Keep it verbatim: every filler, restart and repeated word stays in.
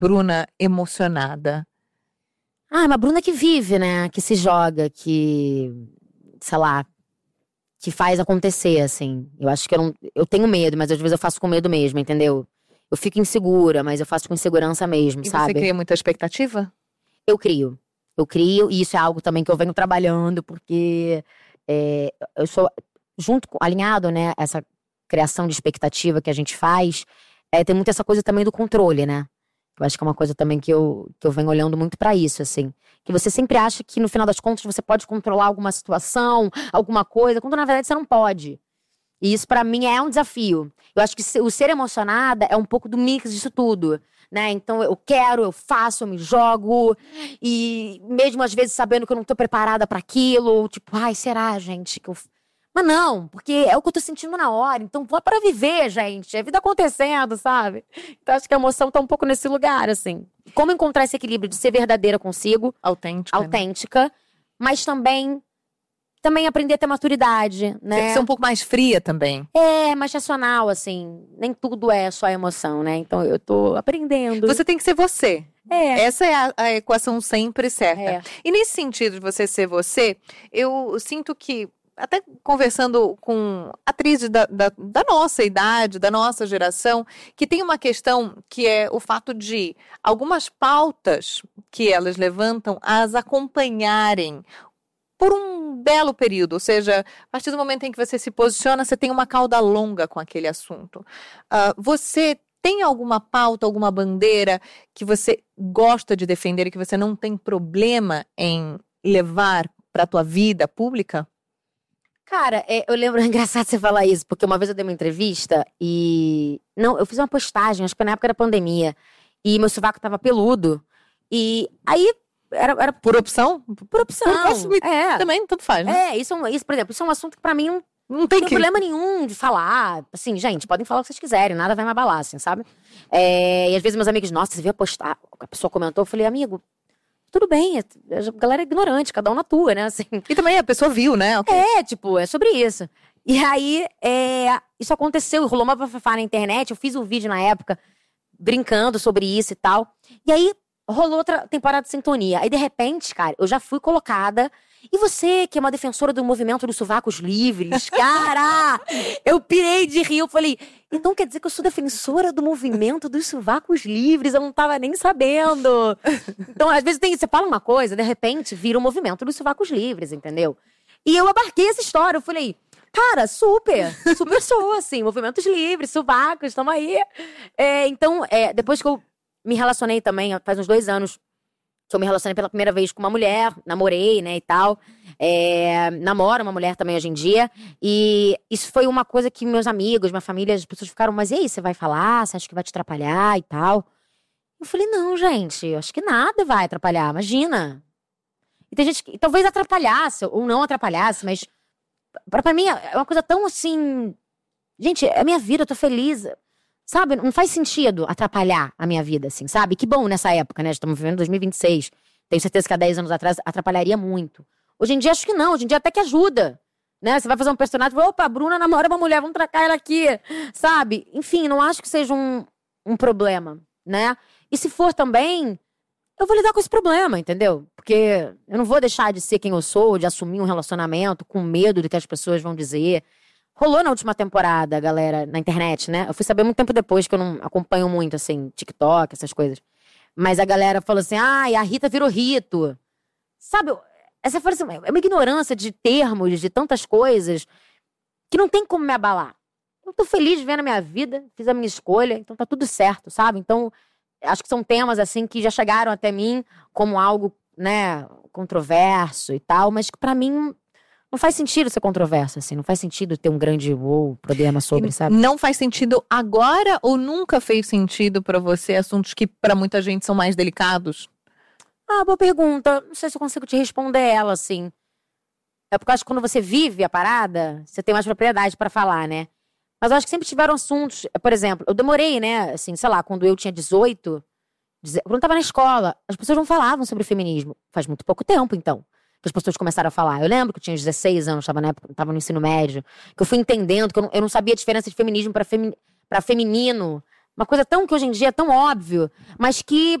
Bruna emocionada? Ah, uma Bruna que vive, né? Que se joga, que… sei lá… que faz acontecer, assim. Eu acho que eu não… eu tenho medo, mas às vezes eu faço com medo mesmo, entendeu? Eu fico insegura, mas eu faço com insegurança mesmo, e sabe? E você cria muita expectativa? Eu crio. Eu crio, e isso é algo também que eu venho trabalhando, porque é, eu sou… junto com… alinhado, né? Essa criação de expectativa que a gente faz, é, tem muito essa coisa também do controle, né? Eu acho que é uma coisa também que eu, que eu venho olhando muito pra isso, assim. Que você sempre acha que, no final das contas, você pode controlar alguma situação, alguma coisa, quando na verdade você não pode. E isso pra mim é um desafio. Eu acho que o ser emocionada é um pouco do mix disso tudo, né? Então eu quero, eu faço, eu me jogo. E mesmo às vezes sabendo que eu não tô preparada pra aquilo. Tipo, ai, será, gente, que eu… Mas não, porque é o que eu tô sentindo na hora. Então, vou para viver, gente. É a vida acontecendo, sabe? Então, acho que a emoção tá um pouco nesse lugar, assim. Como encontrar esse equilíbrio de ser verdadeira consigo. Autêntica. Autêntica. Né? Mas também… Também aprender a ter maturidade, né? Ser um pouco mais fria também. É, mais racional, assim. Nem tudo é só emoção, né? Então, eu tô aprendendo. Você tem que ser você. É. Essa é a, a equação sempre certa. É. E nesse sentido de você ser você, eu sinto que… até conversando com atrizes da, da, da nossa idade, da nossa geração, que tem uma questão que é o fato de algumas pautas que elas levantam as acompanharem por um belo período. Ou seja, a partir do momento em que você se posiciona, você tem uma cauda longa com aquele assunto. Uh, você tem alguma pauta, alguma bandeira que você gosta de defender e que você não tem problema em levar para a tua vida pública? Cara, é, eu lembro, é engraçado você falar isso, porque uma vez eu dei uma entrevista e… não, eu fiz uma postagem, acho que na época da pandemia, e meu sovaco tava peludo, e aí era… era por opção? Por opção, por é. Também tudo faz, né? É, isso, isso, por exemplo, isso é um assunto que pra mim não, não tem, tem que... problema nenhum de falar, assim, gente, podem falar o que vocês quiserem, nada vai me abalar, assim, sabe? É, e às vezes meus amigos, nossa, você viu a postar, a pessoa comentou, eu falei, amigo… tudo bem, a galera é ignorante, cada um na tua, né, assim. E também a pessoa viu, né? Okay. É, tipo, é sobre isso. E aí, é, isso aconteceu, rolou uma bafafá na internet, eu fiz um vídeo na época, brincando sobre isso e tal. E aí, rolou outra temporada de Sintonia. Aí, de repente, cara, eu já fui colocada… E você, que é uma defensora do movimento dos sovacos livres, cara, eu pirei de rir, eu falei, então quer dizer que eu sou defensora do movimento dos sovacos livres? Eu não tava nem sabendo. Então, às vezes tem, você fala uma coisa, de repente vira o movimento dos sovacos livres, entendeu? E eu abarquei essa história, eu falei, cara, super, super sou, assim, movimentos livres, sovacos, estamos aí. É, então, é, depois que eu me relacionei também, faz uns dois anos, que eu me relacionei pela primeira vez com uma mulher, namorei, né, e tal. É, namoro uma mulher também hoje em dia. E isso foi uma coisa que meus amigos, minha família, as pessoas ficaram, mas e aí, você vai falar? Você acha que vai te atrapalhar e tal? Eu falei, não, gente, eu acho que nada vai atrapalhar, imagina. E tem gente que talvez atrapalhasse, ou não atrapalhasse, mas pra, pra mim é uma coisa tão assim… Gente, é a minha vida, eu tô feliz. Sabe, não faz sentido atrapalhar a minha vida, assim, sabe? Que bom nessa época, né? Estamos vivendo dois mil e vinte e seis. Tenho certeza que há dez anos atrás atrapalharia muito. Hoje em dia, acho que não. Hoje em dia até que ajuda, né? Você vai fazer um personagem, opa, a Bruna namora uma mulher, vamos tracar ela aqui, sabe? Enfim, não acho que seja um, um problema, né? E se for também, eu vou lidar com esse problema, entendeu? Porque eu não vou deixar de ser quem eu sou, de assumir um relacionamento com medo do que as pessoas vão dizer. Rolou na última temporada, galera, na internet, né? Eu fui saber muito tempo depois, que eu não acompanho muito, assim, TikTok, essas coisas. Mas a galera falou assim, ai, a Rita virou Rito. Sabe, essa foi assim, é uma ignorância de termos, de tantas coisas, que não tem como me abalar. Eu tô feliz vivendo a minha vida, fiz a minha escolha, então tá tudo certo, sabe? Então, acho que são temas, assim, que já chegaram até mim como algo, né, controverso e tal, mas que pra mim… não faz sentido ser controverso, assim. Não faz sentido ter um grande ou problema sobre, e sabe? Não faz sentido agora ou nunca fez sentido pra você assuntos que pra muita gente são mais delicados? Ah, boa pergunta. Não sei se eu consigo te responder ela, assim. É porque eu acho que quando você vive a parada, você tem mais propriedade pra falar, né? Mas eu acho que sempre tiveram assuntos… Por exemplo, eu demorei, né? Assim, sei lá, quando eu tinha dezoito… Quando eu tava na escola, as pessoas não falavam sobre feminismo. Faz muito pouco tempo, então. Que as pessoas começaram a falar. Eu lembro que eu tinha dezesseis anos, estava na época, estava no ensino médio, que eu fui entendendo que eu não, eu não sabia a diferença de feminismo para femi, para feminino, Uma coisa tão que hoje em dia é tão óbvio, mas que